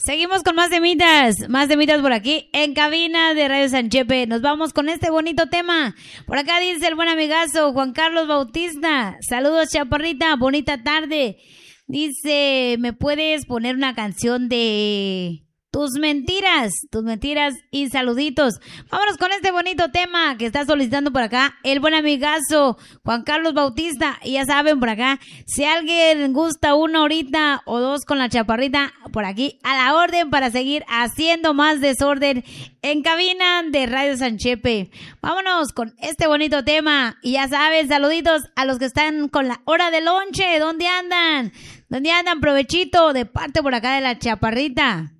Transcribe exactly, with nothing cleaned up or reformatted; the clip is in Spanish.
Seguimos con más temitas, más temitas por aquí en cabina de Radio San Chepe. Nos vamos con este bonito tema. Por acá dice el buen amigazo Juan Carlos Bautista. Saludos, chaparrita, bonita tarde. Dice, ¿me puedes poner una canción de tus mentiras? Tus mentiras y saluditos. Vámonos con este bonito tema que está solicitando por acá el buen amigazo Juan Carlos Bautista. Y ya saben, por acá, si alguien gusta una horita o dos con la chaparrita, por aquí a la orden para seguir haciendo más desorden en cabina de Radio San Chepe. Vámonos con este bonito tema. Y ya saben, saluditos a los que están con la hora de lonche. ¿Dónde andan? ¿Dónde andan? Provechito de parte por acá de la chaparrita.